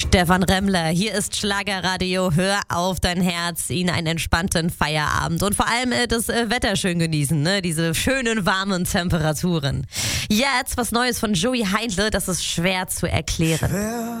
Stefan Remmler, hier ist Schlagerradio. Hör auf dein Herz, Ihnen einen entspannten Feierabend und vor allem das Wetter schön genießen, ne? Diese schönen warmen Temperaturen. Jetzt was Neues von Joey Heindle, das ist schwer zu erklären.